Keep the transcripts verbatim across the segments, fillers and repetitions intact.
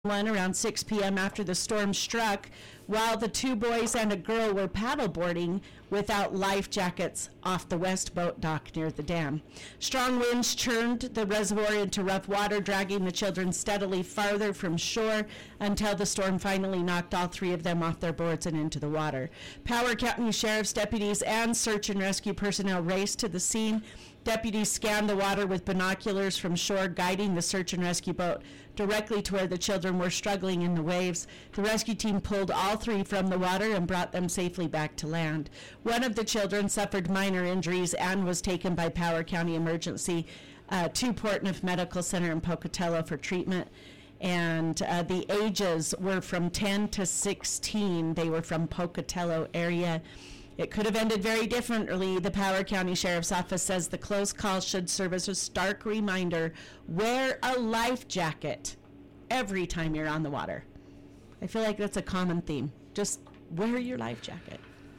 one around six p.m. after the storm struck, while the two boys and a girl were paddleboarding without life jackets off the west boat dock near the dam. Strong winds churned the reservoir into rough water, dragging the children steadily farther from shore until the storm finally knocked all three of them off their boards and into the water. Power County Sheriff's deputies and search and rescue personnel raced to the scene. Deputies scanned the water with binoculars from shore, guiding the search and rescue boat directly to where the children were struggling in the waves. The rescue team pulled all three from the water and brought them safely back to land. One of the children suffered minor injuries and was taken by Power County Emergency uh, to Portneuf Medical Center in Pocatello for treatment. And uh, the ages were from ten to sixteen. They were from Pocatello area. It could have ended very differently. The Power County Sheriff's Office says the close call should serve as a stark reminder: wear a life jacket every time you're on the water. I feel like that's a common theme. Just wear your life jacket.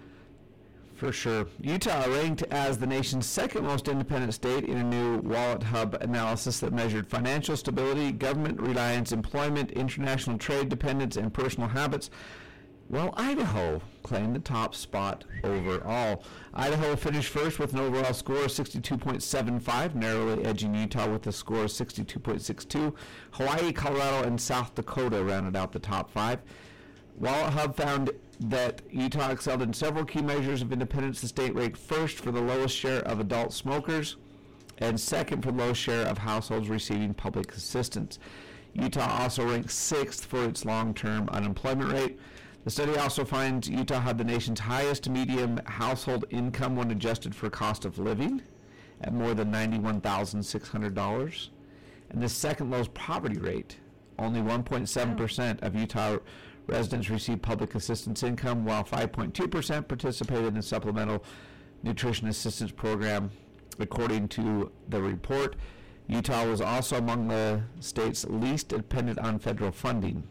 For sure. Utah ranked as the nation's second most independent state in a new Wallet Hub analysis that measured financial stability, government reliance, employment, international trade dependence, and personal habits. Well, Idaho claimed the top spot overall. Idaho finished first with an overall score of sixty-two point seven five, narrowly edging Utah with a score of sixty-two point six two. Hawaii, Colorado, and South Dakota rounded out the top five. Wallet Hub found that Utah excelled in several key measures of independence. The state ranked first for the lowest share of adult smokers and second for the lowest share of households receiving public assistance. Utah also ranked sixth for its long-term unemployment rate. The study also finds Utah had the nation's highest median household income when adjusted for cost of living at more than ninety-one thousand six hundred dollars, and the second lowest poverty rate. Only one point seven percent of Utah residents receive public assistance income, while five point two percent participated in the Supplemental Nutrition Assistance Program, according to the report. Utah was also among the states least dependent on federal funding.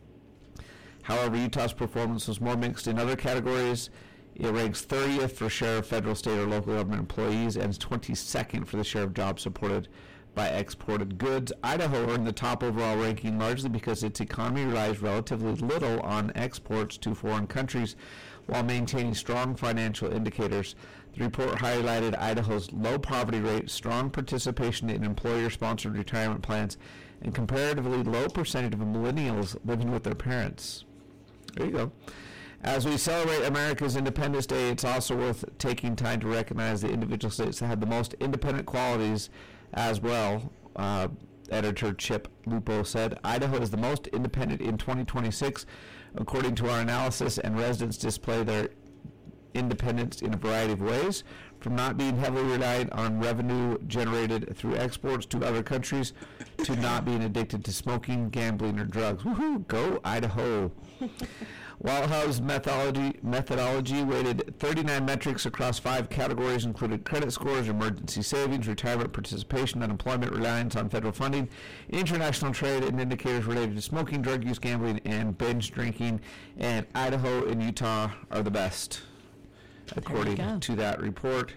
However, Utah's performance was more mixed in other categories. It ranks thirtieth for share of federal, state, or local government employees and twenty-second for the share of jobs supported by exported goods. Idaho earned the top overall ranking largely because its economy relies relatively little on exports to foreign countries while maintaining strong financial indicators. The report highlighted Idaho's low poverty rate, strong participation in employer-sponsored retirement plans, and comparatively low percentage of millennials living with their parents. There you go. As we celebrate America's Independence Day, it's also worth taking time to recognize the individual states that had the most independent qualities as well. Uh, Editor Chip Lupo said, Idaho is the most independent in twenty twenty-six. According to our analysis, and residents display their independence in a variety of ways, from not being heavily reliant on revenue generated through exports to other countries, to not being addicted to smoking, gambling, or drugs. Woohoo! Go Idaho! Wallet Hub's methodology, methodology weighted thirty-nine metrics across five categories, including credit scores, emergency savings, retirement participation, unemployment, reliance on federal funding, international trade, and indicators related to smoking, drug use, gambling, and binge drinking. And Idaho and Utah are the best, according to that report.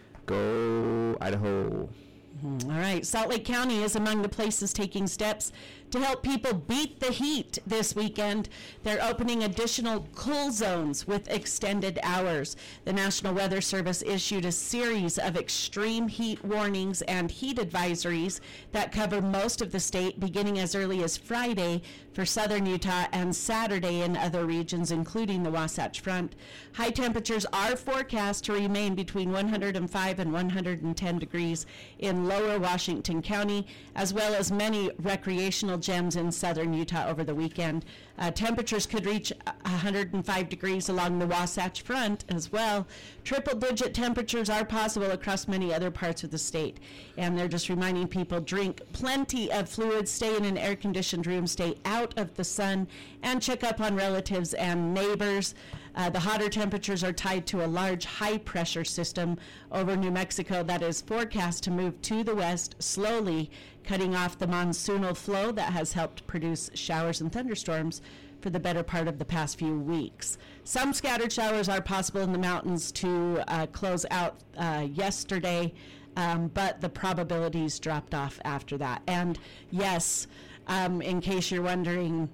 Go Idaho. All right. Salt Lake County is among the places taking steps to help people beat the heat this weekend. They're opening additional cool zones with extended hours. The National Weather Service issued a series of extreme heat warnings and heat advisories that cover most of the state, beginning as early as Friday for southern Utah and Saturday in other regions, including the Wasatch Front. High temperatures are forecast to remain between one hundred five and one hundred ten degrees in lower Washington County, as well as many recreational gems in southern Utah over the weekend. Uh, temperatures could reach one hundred five degrees along the Wasatch Front as well. Triple-digit temperatures are possible across many other parts of the state. And they're just reminding people, drink plenty of fluids, stay in an air-conditioned room, stay out of the sun, and check up on relatives and neighbors. Uh, the hotter temperatures are tied to a large high-pressure system over New Mexico that is forecast to move to the west slowly, cutting off the monsoonal flow that has helped produce showers and thunderstorms for the better part of the past few weeks. Some scattered showers are possible in the mountains to uh, close out uh, yesterday, um, but the probabilities dropped off after that. And yes, Um, in case you're wondering